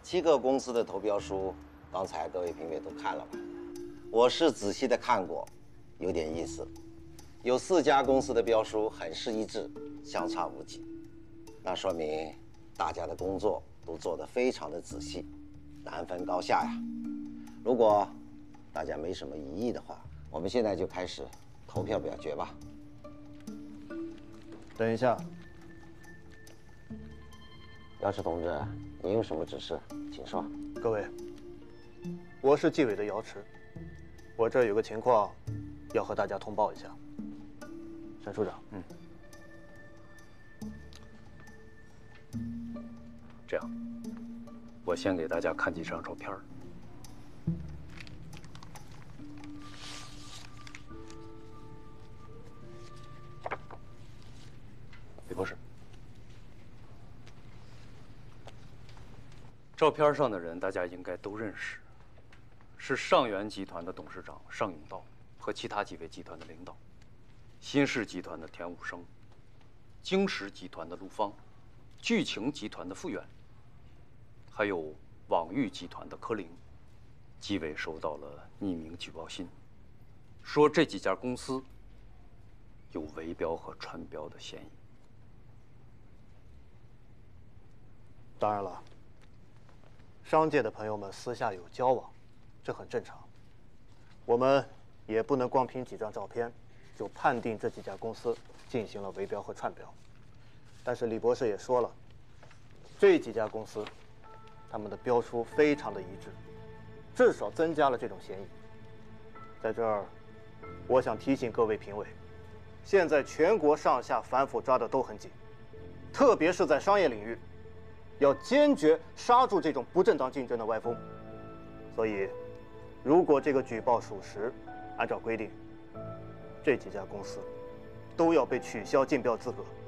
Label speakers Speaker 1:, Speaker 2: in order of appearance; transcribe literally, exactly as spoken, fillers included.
Speaker 1: 七个公司的投标书，刚才各位评委都看了吧？我是仔细的看过，有点意思。有四家公司的标书很是一致，相差无几，那说明大家的工作都做得非常的仔细，难分高下呀。如果大家没什么异议的话，我们现在就开始投票表决吧。
Speaker 2: 等一下，
Speaker 1: 姚池同志，您有什么指示，请说。
Speaker 2: 各位，我是纪委的姚池，我这儿有个情况要和大家通报一下。沈处长，
Speaker 3: 嗯，这样，我先给大家看几张照片。李博士，照片上的人大家应该都认识，是上元集团的董事长尚永道和其他几位集团的领导。新世集团的田武生，京石集团的陆芳，聚晴集团的傅远，还有网域集团的柯林，纪委收到了匿名举报信，说这几家公司有围标和串标的嫌疑。
Speaker 2: 当然了，商界的朋友们私下有交往，这很正常。我们也不能光凭几张照片就判定这几家公司进行了围标和串标。但是李博士也说了，这几家公司他们的标书非常的一致，至少增加了这种嫌疑。在这儿，我想提醒各位评委，现在全国上下反腐抓得都很紧，特别是在商业领域，要坚决刹住这种不正当竞争的歪风。所以，如果这个举报属实，按照规定，这几家公司都要被取消竞标资格。